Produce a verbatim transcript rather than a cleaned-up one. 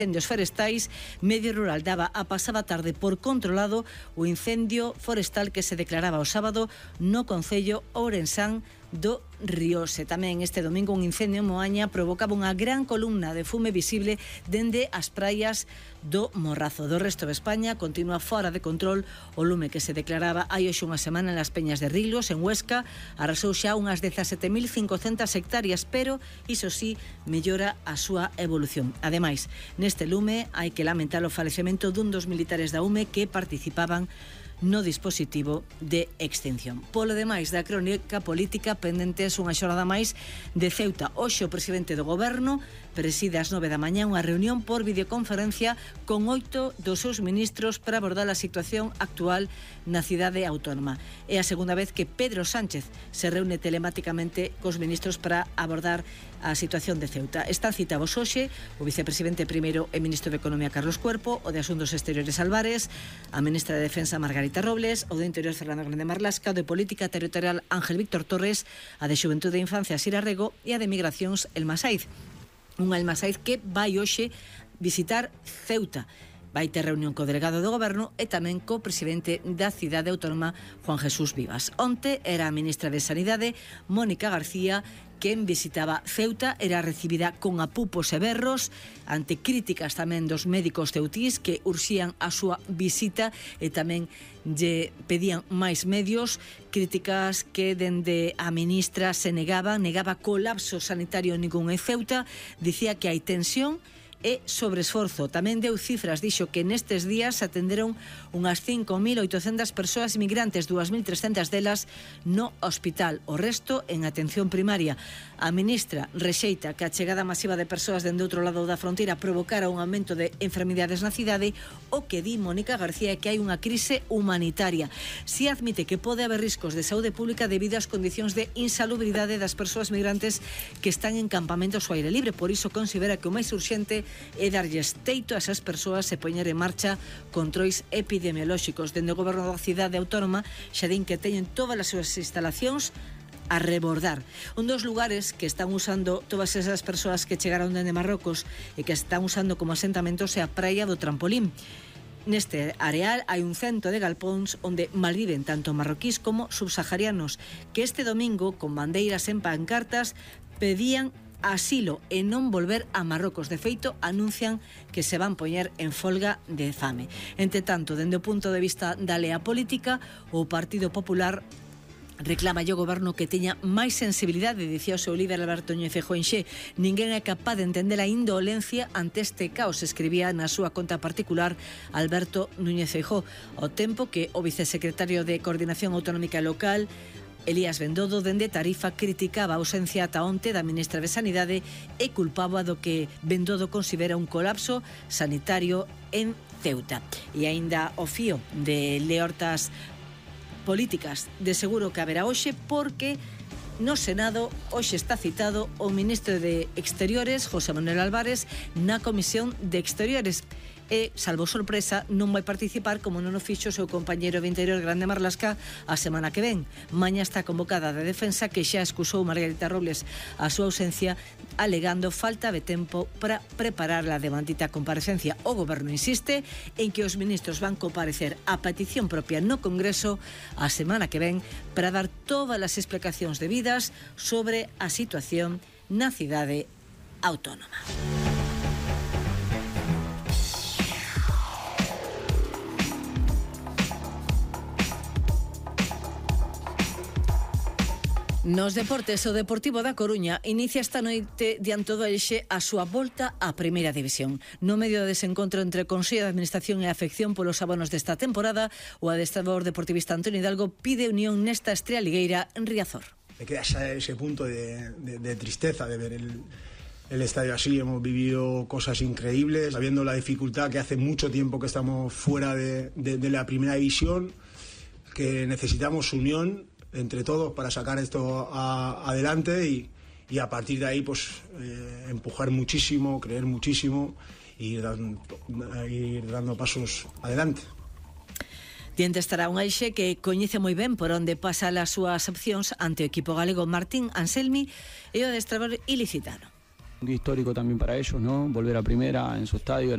incendios forestais, Medio Rural daba a pasada tarde por controlado o incendio forestal que se declaraba o sábado no concello ourensán do Riose. Tamén este domingo un incendio en Moaña provocaba unha gran columna de fume visible dende as praias do Morrazo. Do resto de España continúa fora de control o lume que se declaraba hai hoxe unha semana nas Peñas de Rilos, en Huesca, arrasou xa unhas dezasete mil cincocentas hectáreas, pero iso sí, mellora a súa evolución. Ademais, neste lume hai que lamentar o falecemento dun dos militares da U M E que participaban no dispositivo de extinción. Polo demais da crónica política, pendentes unha xornada máis de Ceuta. Hoxe o presidente do Goberno preside ás nove da mañá unha reunión por videoconferencia con oito dos seus ministros para abordar a situación actual na cidade autónoma. É a segunda vez que Pedro Sánchez se reúne telemáticamente cos ministros para abordar a situación de Ceuta. Están citados hoxe o vicepresidente primeiro e ministro de Economía Carlos Cuerpo, o de Asuntos Exteriores Álvarez, a ministra de Defensa Margarita Robles, o de Interior Fernando Grande Marlasca, o de Política Territorial Ángel Víctor Torres, a de Xuventude e Infancia Sira Rego e a de Migracións Elma Saiz. Unha Elma Saiz que vai hoxe visitar Ceuta. Vai ter reunión co delegado do Goberno e tamén co presidente da cidade autónoma, Juan Jesús Vivas. Onte era a ministra de Sanidade, Mónica García, quen visitaba Ceuta, era recibida con apupos e berros ante críticas tamén dos médicos ceutís que urxían a súa visita e tamén lle pedían máis medios, críticas que dende a ministra se negaban, negaba colapso sanitario ningún en Ceuta, dicía que hai tensión e sobreesforzo. Tamén deu cifras, dixo que nestes días atenderon unhas cinco mil oitocentas persoas migrantes, dúas mil trescentas delas no hospital, o resto en atención primaria. A ministra rexeita que a chegada masiva de persoas dende outro lado da fronteira provocara un aumento de enfermidades na cidade. O que di Mónica García é que hai unha crise humanitaria. Si admite que pode haber riscos de saúde pública debido ás condicións de insalubridade das persoas migrantes que están en campamentos ao aire libre. Por iso considera que o máis urxente é darlles teito a esas persoas e poñer en marcha controis epidemiolóxicos. Dende o Goberno da cidade autónoma xa din que teñen todas as súas instalacións a rebordar. Un dos lugares que están usando todas esas persoas que chegaron dende Marrocos e que están usando como asentamentos é a praia do Trampolín. Neste areal hai un cento de galpóns onde malviven tanto marroquís como subsaharianos que este domingo, con bandeiras en pancartas, pedían asilo e non volver a Marrocos. De feito, anuncian que se van poñer en folga de fame. Entre tanto, dende o punto de vista da lea política, o Partido Popular reclama ao goberno que teña máis sensibilidade, dicía o seu líder Alberto Núñez Feijóo en Xe. Ninguén é capaz de entender a indolencia ante este caos, escribía na súa conta particular Alberto Núñez Feijóo, ao tempo que o vicesecretario de Coordinación Autonómica Local, Elías Bendodo, dende Tarifa, criticaba a ausencia ata onte da ministra de Sanidade e culpaba do que Bendodo considera un colapso sanitario en Ceuta. E aínda o fío de leortas políticas de seguro que haberá hoxe, porque no Senado hoxe está citado o ministro de Exteriores, José Manuel Álvarez, na Comisión de Exteriores. E, salvo sorpresa, non vai participar como non o fixo o seu compañeiro de Interior Grande Marlasca a semana que ven. Maña está convocada de Defensa, que xa excusou Margarita Robles a súa ausencia, alegando falta de tempo para preparar a demandita comparecencia. O Goberno insiste en que os ministros van comparecer a petición propia no Congreso a semana que ven para dar todas as explicacións debidas sobre a situación na cidade autónoma. Nos deportes, o Deportivo da Coruña inicia esta noite diante do Elxe a súa volta á Primeira División. No medio do desencontro entre o Consello de Administración e a afección polos abonos desta temporada, o adestrador deportivista Antonio Hidalgo pide unión nesta estrea ligueira en Riazor. Me queda xa ese punto de, de, de tristeza de ver el, el estadio así. Hemos vivido cosas increíbles, sabiendo la dificultad que hace mucho tiempo que estamos fuera de, de, de la Primera División, que necesitamos unión entre todos para sacar esto a, adelante y, y a partir de ahí pues eh, empujar muchísimo, creer muchísimo e ir, dan, ir dando pasos adelante. Diante estará un Elxe que coñece moi ben por onde pasa as súas opcións ante o equipo galego Martín Anselmi e o adestrador ilicitano. Un día histórico también para ellos, ¿no? Volver a primera en su estadio.